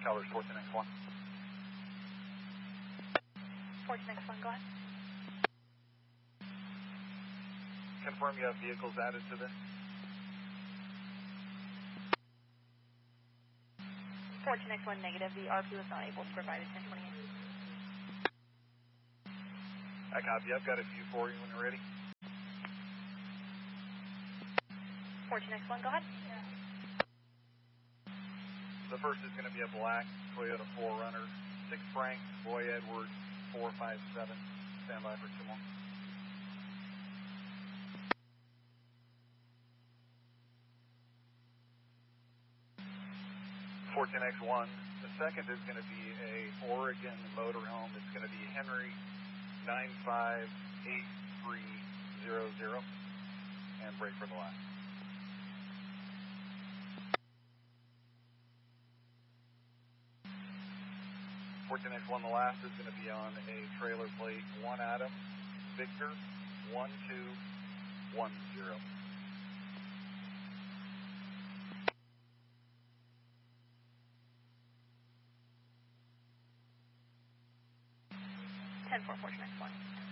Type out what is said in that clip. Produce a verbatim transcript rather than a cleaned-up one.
Colors fourteen X one. fourteen X one, go ahead. Confirm you have vehicles added to this. fourteen X one negative, the R P was not able to provide a ten twenty-eight. I copy, I've got a view for you when you're ready. fourteen X one, go ahead. The first is going to be a black Toyota four runner, six Frank, Boy Edwards, four five seven. Stand by for two more. fourteen X one. The second is going to be a Oregon motorhome. It's going to be Henry nine five eight three zero zero. And brake for the last. fourteen X one, the last is going to be on a trailer plate, one Adam, Victor, one two one zero. ten four, fourteen X one.